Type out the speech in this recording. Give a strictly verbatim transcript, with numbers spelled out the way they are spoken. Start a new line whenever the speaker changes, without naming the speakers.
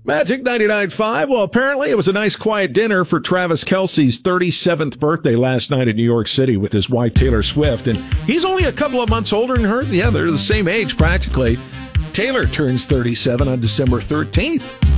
Magic ninety-nine point five. Well, apparently it was a nice quiet dinner for Travis Kelce's thirty-seventh birthday last night in New York City with his wife Taylor Swift. And he's only a couple of months older than her. Yeah, they're the same age practically. Taylor turns thirty-seven on December thirteenth.